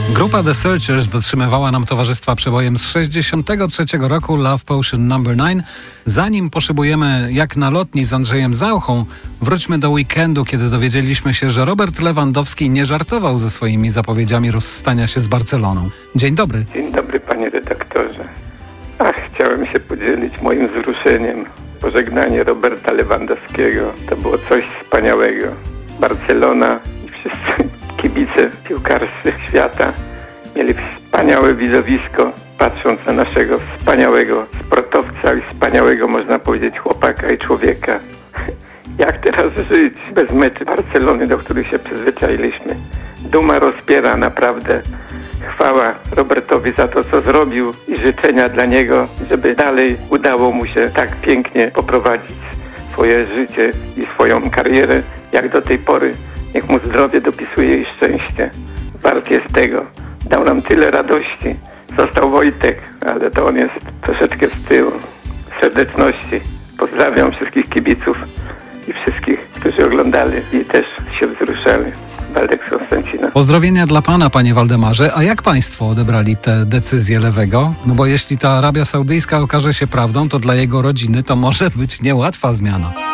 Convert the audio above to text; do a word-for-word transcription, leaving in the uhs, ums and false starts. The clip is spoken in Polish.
Grupa The Searchers dotrzymywała nam towarzystwa przebojem z sześćdziesiątego trzeciego roku Love Potion numer dziewięć. Zanim poszybujemy jak na lotni z Andrzejem Zauchą, wróćmy do weekendu, kiedy dowiedzieliśmy się, że Robert Lewandowski nie żartował ze swoimi zapowiedziami rozstania się z Barceloną. Dzień dobry. Dzień dobry, panie redaktorze. Ach, chciałem się podzielić moim wzruszeniem. Pożegnanie Roberta Lewandowskiego to było coś wspaniałego. Barcelona i wszyscy kibice piłkarscy świata mieli wspaniałe widowisko, patrząc na naszego wspaniałego sportowca i wspaniałego, można powiedzieć, chłopaka i człowieka. Jak teraz żyć bez meczy Barcelony, do których się przyzwyczailiśmy? Duma rozpiera, naprawdę. Chwała Robertowi za to, co zrobił i życzenia dla niego, żeby dalej udało mu się tak pięknie poprowadzić swoje życie i swoją karierę, jak do tej pory. Niech mu zdrowie dopisuje i szczęście. Wart jest tego. Dał nam tyle radości. Został Wojtek, ale to on jest troszeczkę z tyłu. Serdeczności. Pozdrawiam wszystkich kibiców i wszystkich, którzy oglądali i też się wzruszali. Waldek z Konstancina. Pozdrowienia dla pana, panie Waldemarze. A jak państwo odebrali tę decyzję Lewego? No bo jeśli ta Arabia Saudyjska okaże się prawdą, to dla jego rodziny to może być niełatwa zmiana.